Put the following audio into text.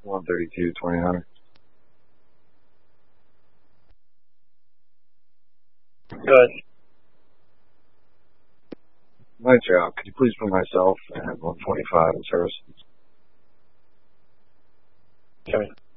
132-29. Good. Night job. Could you please put myself and 125 in service? Okay.